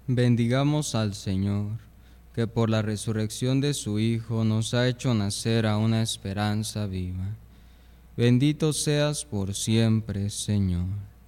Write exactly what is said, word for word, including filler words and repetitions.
Bendigamos al Señor, que por la resurrección de su Hijo nos ha hecho nacer a una esperanza viva. Bendito seas por siempre, Señor.